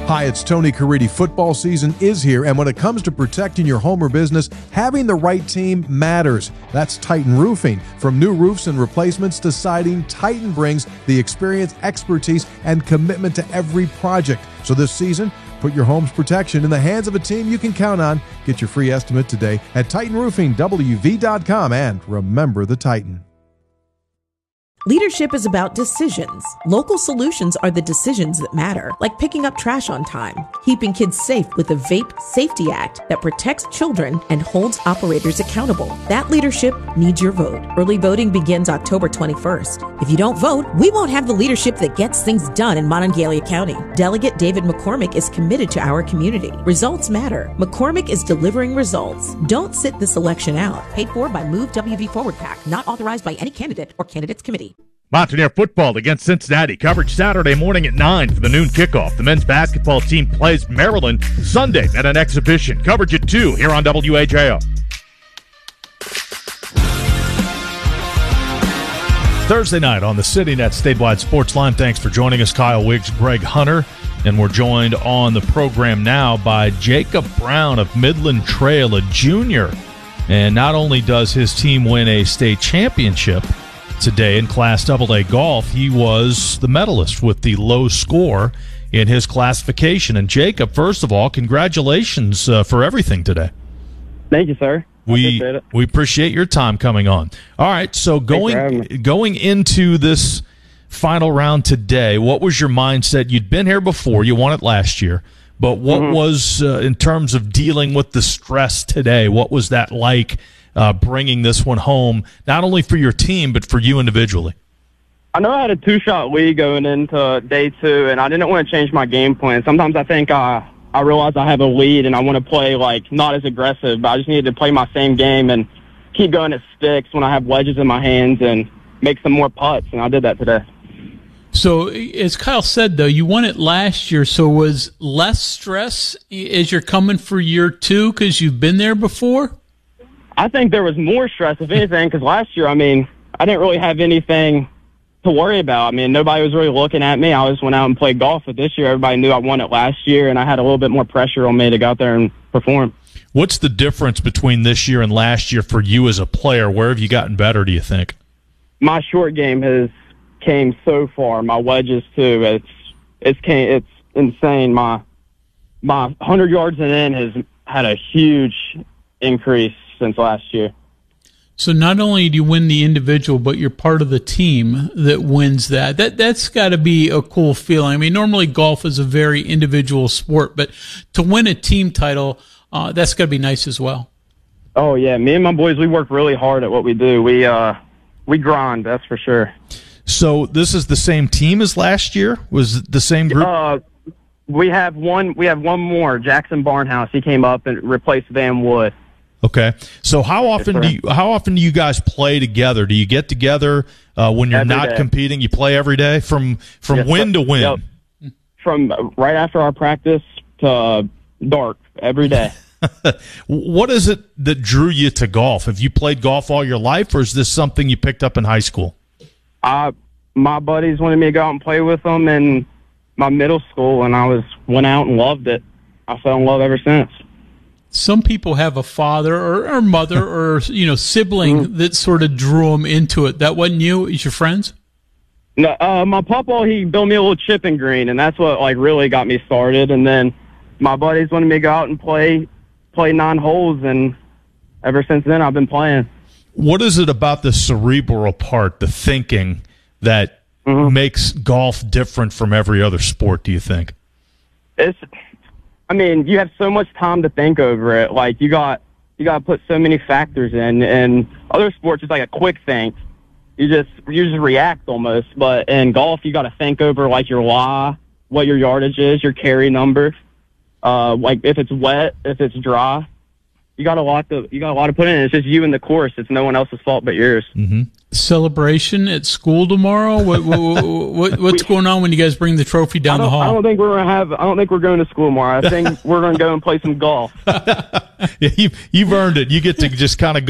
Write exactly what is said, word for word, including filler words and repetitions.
Hi, it's Tony Caridi. Football season is here, and when it comes to protecting your home or business, having the right team matters. That's Titan Roofing. From new roofs and replacements to siding, Titan brings the experience, expertise, and commitment to every project. So this season, put your home's protection in the hands of a team you can count on. Get your free estimate today at Titan Roofing W V dot com, and remember the Titan. Leadership is about decisions. Local solutions are the decisions that matter, like picking up trash on time, keeping kids safe with the Vape Safety Act that protects children and holds operators accountable. That leadership needs your vote. Early voting begins October twenty-first. If you don't vote, we won't have the leadership that gets things done in Monongalia County. Delegate David McCormick is committed to our community. Results matter. McCormick is delivering results. Don't sit this election out. Paid for by Move W V Forward PAC, not authorized by any candidate or candidates committee. Mountaineer football against Cincinnati. Coverage Saturday morning at nine for the noon kickoff. The men's basketball team plays Maryland Sunday at an exhibition. Coverage at two here on W H A O. Thursday night on the CityNet statewide sports line. Thanks for joining us, Kyle Wiggs, Greg Hunter. And we're joined on the program now by Jacob Brown of Midland Trail, a junior. And not only does his team win a state championship today in Class double A golf, he was the medalist with the low score in his classification. And Jacob, first of all, congratulations uh, for everything today. Thank you, sir. We appreciate it. We appreciate your time coming on. All right, so going going into this final round today, what was your mindset? You'd been here before. You won it last year. But what mm-hmm. was, uh, in terms of dealing with the stress today, what was that like? Uh, bringing this one home, not only for your team, but for you individually? I know I had a two-shot lead going into day two, and I didn't want to change my game plan. Sometimes I think uh, I realize I have a lead, and I want to play, like, not as aggressive, but I just needed to play my same game and keep going at sticks when I have wedges in my hands and make some more putts, and I did that today. So, as Kyle said, though, you won it last year, so was less stress as you're coming for year two because you've been there before? I think there was more stress, if anything, because last year, I mean, I didn't really have anything to worry about. I mean, nobody was really looking at me. I just went out and played golf. But this year, everybody knew I won it last year, and I had a little bit more pressure on me to go out there and perform. What's the difference between this year and last year for you as a player? Where have you gotten better, do you think? My short game has came so far. My wedges, too. It's it's came, it's insane. My, my one hundred yards and in has had a huge increase since last year. So not only do you win the individual, but you're part of the team that wins that. That that's got to be a cool feeling. I mean, normally golf is a very individual sport, but to win a team title, uh, that's got to be nice as well. Oh yeah, me and my boys, we work really hard at what we do. We uh, we grind, that's for sure. So this is the same team as last year? Was it the same group? Uh, we have one. We have one more. Jackson Barnhouse. He came up and replaced Van Wood. Okay, so how often do you how often do you guys play together? Do you get together uh, when you're every not day. competing? You play every day from from yes, win to win. Yep. From uh, right after our practice to uh, dark every day. What is it that drew you to golf? Have you played golf all your life, or is this something you picked up in high school? Uh, my buddies wanted me to go out and play with them in my middle school, and I was went out and loved it. I fell in love ever since. Some people have a father or, or mother or you know sibling mm-hmm. that sort of drew them into it. That wasn't you. It was your friends. No, uh, my papa, he built me a little chipping green, and that's what like really got me started. And then my buddies wanted me to go out and play play nine holes, and ever since then I've been playing. What is it about the cerebral part, the thinking, that mm-hmm. makes golf different from every other sport? Do you think? It's I mean, you have so much time to think over it. Like you got, you got to put so many factors in. And other sports, it's like a quick think. You just, you just react almost. But in golf, you got to think over like your lie, what your yardage is, your carry number. Uh, like if it's wet, if it's dry. You got a lot to, you got a lot to put in. It's just you and the course. It's no one else's fault but yours. Mm-hmm. Celebration at school tomorrow. What, what, what what's going on when you guys bring the trophy down the hall? I don't think we're gonna have. I don't think we're going to school tomorrow. I think we're gonna go and play some golf. Yeah, you, you've earned it. You get to just kind of go